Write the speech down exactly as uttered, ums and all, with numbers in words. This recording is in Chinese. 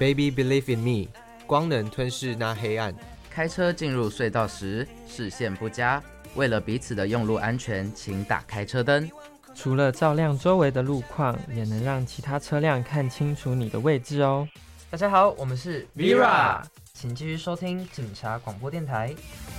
Baby Believe in Me， 光能吞噬那黑暗。 开车进入隧道时视线不佳，为了彼此的用路安全，请打开车灯。 除了照亮周围的路况，也能让其他车辆看清楚你的位置哦。 大家好，我们是 Vera， 请继续收听警察广播电台。